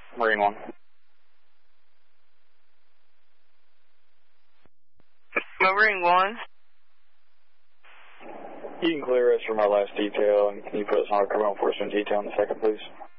Marine 1. Marine 1. You can clear us from our last detail, and can you put us on our criminal enforcement detail in a second, please?